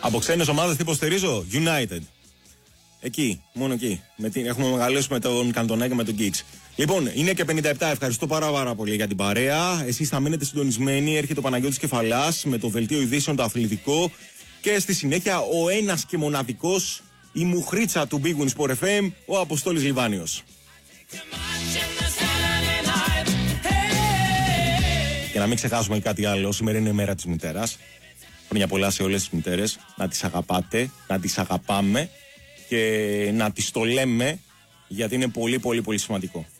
Από ξένες ομάδες τι υποστηρίζω? United. Εκεί, μόνο εκεί. Έχουμε μεγαλώσει με τον Καντονέ και με τον Γκίτς. Λοιπόν, είναι και 57. Ευχαριστώ πάρα πολύ για την παρέα. Εσείς θα μείνετε συντονισμένοι. Έρχεται ο Παναγιώτης Κεφαλάς με το δελτίο ειδήσεων το αθλητικό. Και στη συνέχεια ο ένας και μοναδικός, η μουχρίτσα του Big Win Sport FM, ο Αποστόλης Λιβάνιος. Και να μην ξεχάσουμε κάτι άλλο, σήμερα είναι η μέρα της μητέρας. Χρόνια πολλά σε όλες τις μητέρες. Να τις αγαπάτε, να τις αγαπάμε και να τις το λέμε, γιατί είναι πολύ σημαντικό.